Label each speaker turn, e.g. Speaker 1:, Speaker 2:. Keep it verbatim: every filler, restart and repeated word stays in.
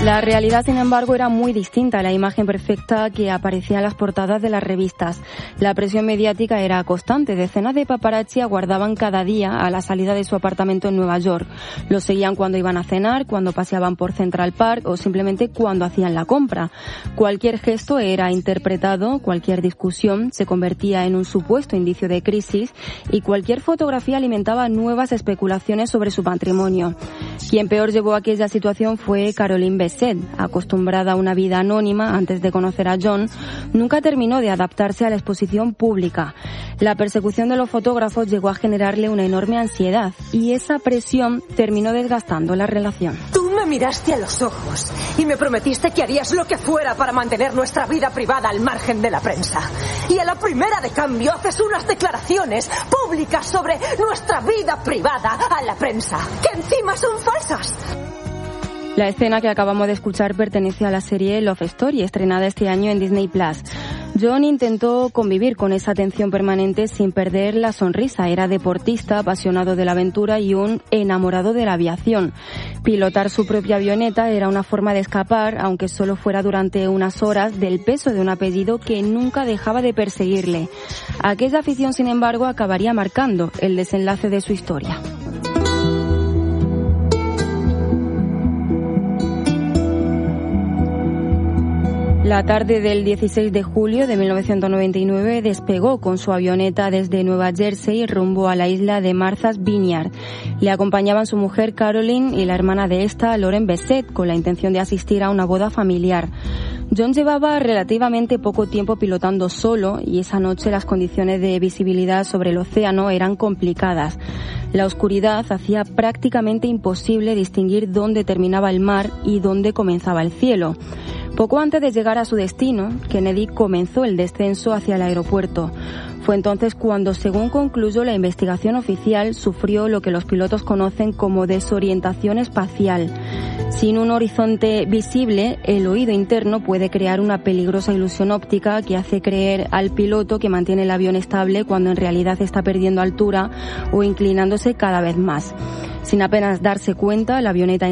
Speaker 1: La realidad, sin embargo, era muy distinta a la imagen perfecta que aparecía en las portadas de las revistas. La presión mediática era constante. Decenas de paparazzi aguardaban cada día a la salida de su apartamento en Nueva York. Los seguían cuando iban a cenar, cuando paseaban por Central Park o simplemente cuando hacían la compra. Cualquier gesto era interpretado, cualquier discusión se convertía en un supuesto indicio de crisis y cualquier fotografía alimentaba nuevas especulaciones sobre su patrimonio. Quien peor llevó aquella situación fue Caroline Bessette. Acostumbrada a una vida anónima antes de conocer a John, nunca terminó de adaptarse a la exposición pública. La persecución de los fotógrafos llegó a generarle una enorme ansiedad y esa presión terminó desgastando la relación.
Speaker 2: Tú me miraste a los ojos y me prometiste que harías lo que fuera para mantener nuestra vida privada al margen de la prensa. Y a la primera de cambio haces unas declaraciones públicas sobre nuestra vida privada a la prensa, que encima son falsas.
Speaker 1: La escena que acabamos de escuchar pertenece a la serie Love Story, estrenada este año en Disney Plus. John intentó convivir con esa tensión permanente sin perder la sonrisa. Era deportista, apasionado de la aventura y un enamorado de la aviación. Pilotar su propia avioneta era una forma de escapar, aunque solo fuera durante unas horas, del peso de un apellido que nunca dejaba de perseguirle. Aquella afición, sin embargo, acabaría marcando el desenlace de su historia. La tarde del dieciséis de julio de mil novecientos noventa y nueve despegó con su avioneta desde Nueva Jersey rumbo a la isla de Martha's Vineyard. Le acompañaban su mujer Caroline y la hermana de esta, Lauren Bessette, con la intención de asistir a una boda familiar. John llevaba relativamente poco tiempo pilotando solo y esa noche las condiciones de visibilidad sobre el océano eran complicadas. La oscuridad hacía prácticamente imposible distinguir dónde terminaba el mar y dónde comenzaba el cielo. Poco antes de llegar a su destino, Kennedy comenzó el descenso hacia el aeropuerto. Fue entonces cuando, según concluyó la investigación oficial, sufrió lo que los pilotos conocen como desorientación espacial. Sin un horizonte visible, el oído interno puede crear una peligrosa ilusión óptica que hace creer al piloto que mantiene el avión estable cuando en realidad está perdiendo altura o inclinándose cada vez más. Sin apenas darse cuenta, la avioneta